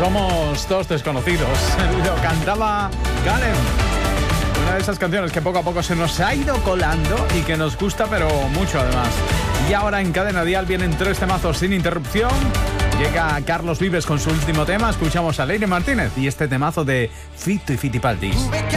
somos todos desconocidos. Lo cantaba Galen. Una de esas canciones que poco a poco se nos ha ido colando y que nos gusta, pero mucho además. Y ahora en Cadena Dial vienen 3 temazos sin interrupción. Llega Carlos Vives con su último tema. Escuchamos a Leire Martínez y este temazo de Fito y Fitipaldis.